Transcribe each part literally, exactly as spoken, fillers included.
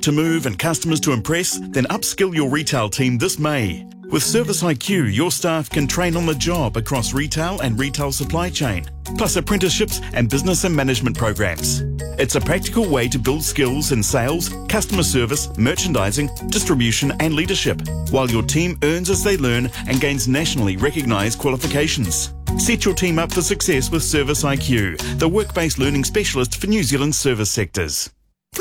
to move and customers to impress? Then upskill your retail team this May. With Service I Q, your staff can train on the job across retail and retail supply chain, plus apprenticeships and business and management programs. It's a practical way to build skills in sales, customer service, merchandising, distribution and leadership, while your team earns as they learn and gains nationally recognised qualifications. Set your team up for success with Service I Q, the work-based learning specialist for New Zealand's service sectors.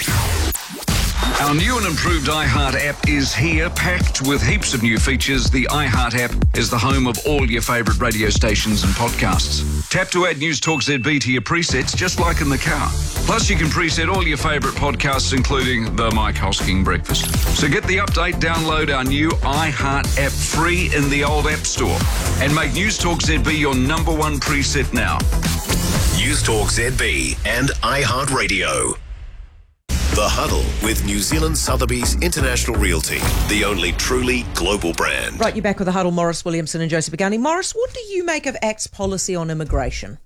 Our new and improved iHeart app is here, packed with heaps of new features. The iHeart app is the home of all your favourite radio stations and podcasts. Tap to add News Talk Z B to your presets, just like in the car. Plus, you can preset all your favourite podcasts, including the Mike Hosking Breakfast. So get the update, download our new iHeart app free in the old App Store, and make News Talk Z B your number one preset now. News Talk Z B and iHeart Radio. The Huddle with New Zealand Sotheby's International Realty, the only truly global brand. Right, you're back with The Huddle, Morris Williamson and Josie Pagani. Morris, what do you make of A C T's policy on immigration?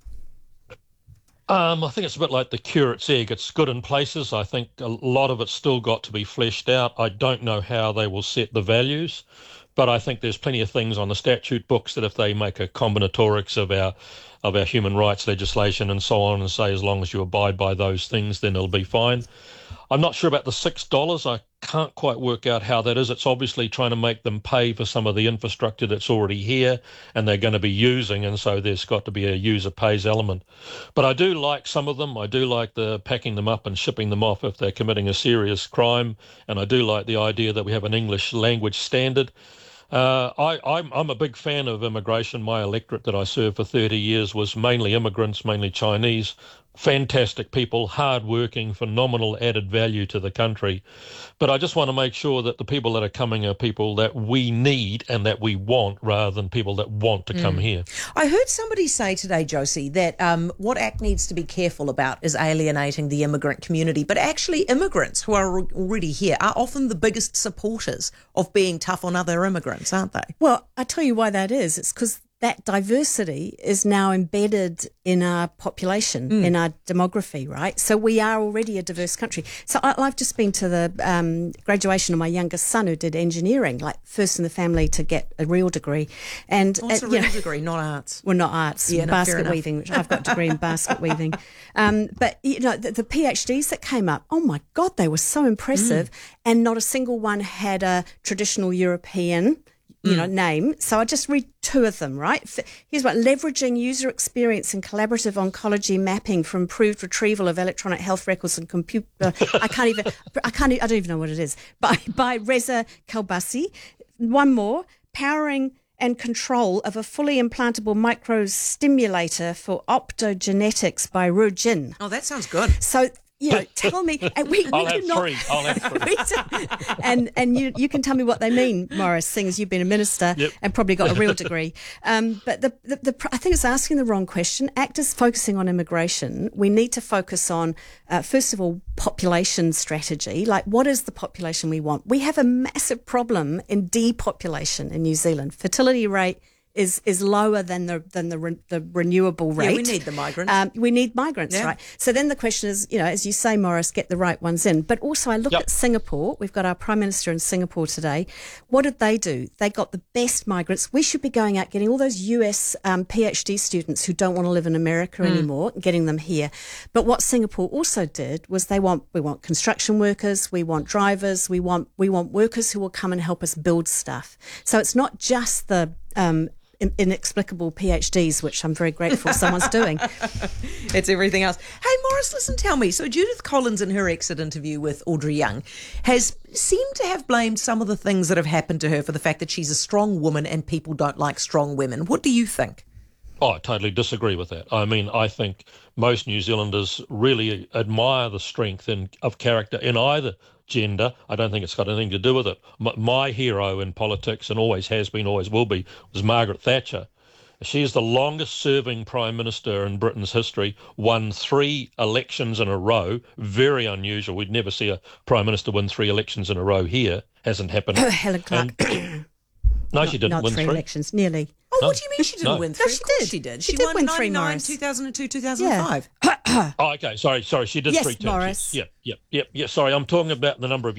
Um, I think it's a bit like the curate's egg. It's good in places. I think a lot of it's still got to be fleshed out. I don't know how they will set the values, but I think there's plenty of things on the statute books that if they make a combinatorics of our of our human rights legislation and so on and say as long as you abide by those things, then it'll be fine. I'm not sure about the six dollars. I can't quite work out how that is. It's obviously trying to make them pay for some of the infrastructure that's already here and they're going to be using, and so there's got to be a user pays element. But I do like some of them. I do like the packing them up and shipping them off if they're committing a serious crime, and I do like the idea that we have an English language standard. Uh, I, I'm, I'm a big fan of immigration. My electorate that I served for thirty years was mainly immigrants, mainly Chinese. Fantastic people, hard-working, phenomenal added value to the country. But I just want to make sure that the people that are coming are people that we need and that we want, rather than people that want to mm. come here. I heard somebody say today, Josie, that um, what A C T needs to be careful about is alienating the immigrant community. But actually, immigrants who are already here are often the biggest supporters of being tough on other immigrants, aren't they? Well, I tell you why that is. It's because that diversity is now embedded in our population, mm. in our demography, right? So we are already a diverse country. So I, I've just been to the um, graduation of my youngest son who did engineering, like first in the family to get a real degree. And What's uh, a real you know, degree, not arts? Well, not arts, yeah, no, basket weaving, which I've got a degree in basket weaving. Um, but, you know, the, the PhDs that came up, oh my God, they were so impressive. Mm. And not a single one had a traditional European you know, mm. name. So I just read two of them, right? Here's what: leveraging user experience and collaborative oncology mapping for improved retrieval of electronic health records and computer. I can't even, I can't, I don't even know what it is. By, by Reza Kalbasi. One more: powering and control of a fully implantable microstimulator for optogenetics by Rujin. Oh, that sounds good. So, you know, tell me. And we, we I'll do have not, three. I'll have three. do, and and you you can tell me what they mean, Morris, seeing as you've been a minister yep. and probably got a real degree. Um, but the, the, the I think it's asking the wrong question. Actors focusing on immigration, we need to focus on, uh, first of all, population strategy. Like, what is the population we want? We have a massive problem in depopulation in New Zealand. Fertility rate is is lower than the than the re, the renewable rate. Yeah, we need the migrants. Um, we need migrants, yeah. right? So then the question is, you know, as you say, Morris, get the right ones in. But also I look yep. at Singapore. We've got our Prime Minister in Singapore today. What did they do? They got the best migrants. We should be going out getting all those U S um, PhD students who don't want to live in America mm. anymore, getting them here. But what Singapore also did was they want we want construction workers, we want drivers, we want we want workers who will come and help us build stuff. So it's not just the um, inexplicable PhDs, which I'm very grateful someone's doing. It's everything else. Hey, Morris, listen, tell me. So Judith Collins, in her exit interview with Audrey Young, has seemed to have blamed some of the things that have happened to her for the fact that she's a strong woman and people don't like strong women. What do you think? Oh, I totally disagree with that. I mean, I think most New Zealanders really admire the strength in, of character in either gender. I don't think it's got anything to do with it. My, my hero in politics, and always has been, always will be, was Margaret Thatcher. She is the longest-serving Prime Minister in Britain's history, won three elections in a row. Very unusual. We'd never see a Prime Minister win three elections in a row here. Hasn't happened. Helen Clark. And, no, she didn't not win three, three elections, nearly. Oh, no. what do you mean she didn't no. win three? No, she Of course did. she did. She She, did won win three, ninety-nine, Morris. two thousand two, two thousand five. Yeah. Oh, okay. Sorry, sorry. She did Yes, three terms. Morris. Yes. Yep, yep, yep. Yeah, sorry. I'm talking about the number of